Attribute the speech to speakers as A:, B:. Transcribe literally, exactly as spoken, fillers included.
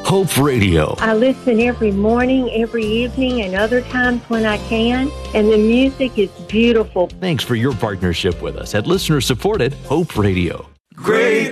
A: Hope Radio.
B: I listen every morning, every evening, and other times when I can, and the music is beautiful.
A: Thanks for your partnership with us at listener-supported Hope Radio.
C: Great